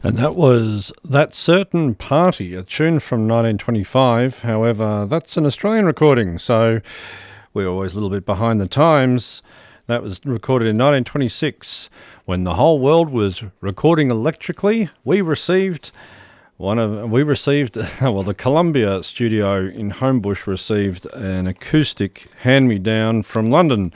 And that was That Certain Party, a tune from 1925. However, that's an Australian recording, so we're always a little bit behind the times. That was recorded in 1926. When the whole world was recording electrically, we received the Columbia studio in Homebush received an acoustic hand-me-down from London.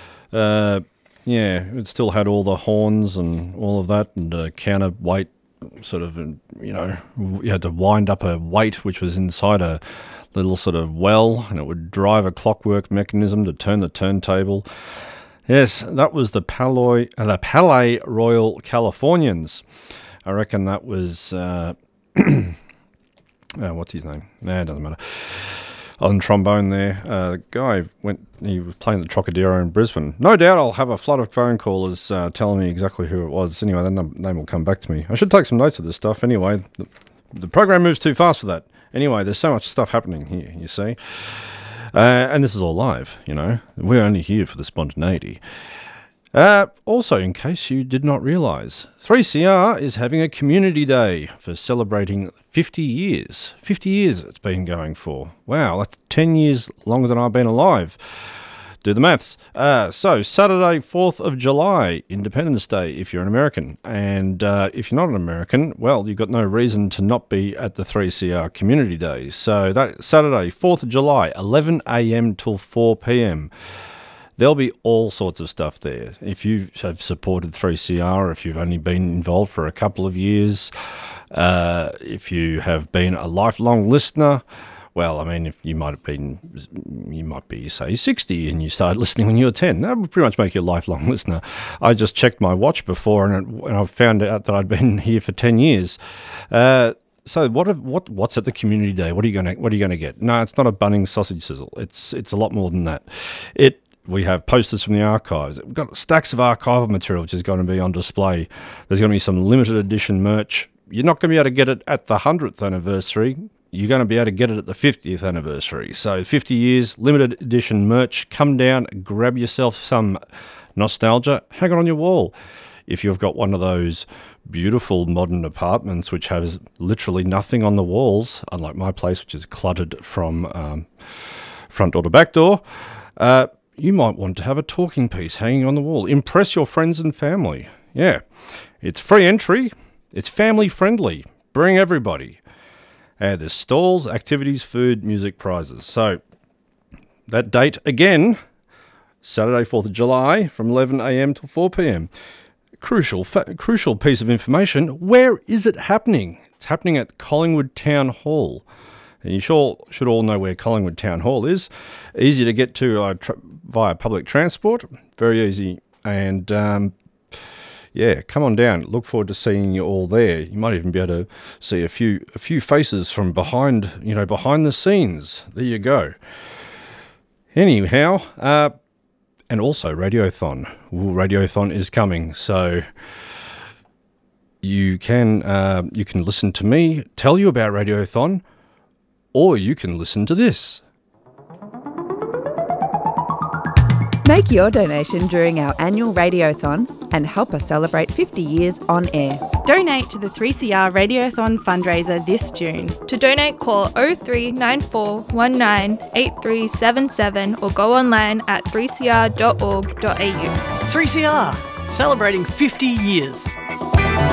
It still had all the horns and all of that, and a counterweight sort of, you had to wind up a weight which was inside a little sort of well, and it would drive a clockwork mechanism to turn the turntable. Yes, that was the Palais Royal Californians. I reckon that was, what's his name? It doesn't matter. On trombone there, the guy he was playing the Trocadero in Brisbane. No doubt I'll have a flood of phone callers telling me exactly who it was. Anyway, that name will come back to me. I should take some notes of this stuff anyway. The program moves too fast for that. Anyway, there's so much stuff happening here, you see. And this is all live, We're only here for the spontaneity. Also, in case you did not realise, 3CR is having a community day for celebrating 50 years. 50 years it's been going for. Wow, that's 10 years longer than I've been alive. Do the maths. So, Saturday, 4th of July, Independence Day, if you're an American. And if you're not an American, well, you've got no reason to not be at the 3CR Community Day. So, that Saturday, 4th of July, 11 a.m. till 4 p.m. There'll be all sorts of stuff there. If you have supported 3CR, if you've only been involved for a couple of years, if you have been a lifelong listener, well, I mean, if you might be, say, 60 and you started listening when you were 10. That would pretty much make you a lifelong listener. I just checked my watch before and I found out that I'd been here for 10 years. So what's at the community day? What are you gonna get? No, it's not a Bunnings sausage sizzle. It's a lot more than that. We have posters from the archives. We've got stacks of archival material which is going to be on display. There's going to be some limited edition merch. You're not going to be able to get it at the 100th anniversary. You're going to be able to get it at the 50th anniversary. So 50 years, limited edition merch. Come down, grab yourself some nostalgia, hang it on your wall. If you've got one of those beautiful modern apartments which has literally nothing on the walls, unlike my place, which is cluttered from front door to back door, you might want to have a talking piece hanging on the wall. Impress your friends and family. Yeah. It's free entry. It's family friendly. Bring everybody. There's stalls, activities, food, music, prizes. So that date again, Saturday, 4th of July from 11 a.m. till 4 p.m. Crucial piece of information. Where is it happening? It's happening at Collingwood Town Hall. And you should all know where Collingwood Town Hall is. Easy to get to via public transport. Very easy. And, come on down. Look forward to seeing you all there. You might even be able to see a few faces from behind the scenes. There you go. Anyhow, and also Radiothon. Radiothon is coming. So you can listen to me tell you about Radiothon, or you can listen to this. Make your donation during our annual Radiothon and help us celebrate 50 years on air. Donate to the 3CR Radiothon fundraiser this June. To donate, call 0394 198377 or go online at 3cr.org.au. 3CR, celebrating 50 years.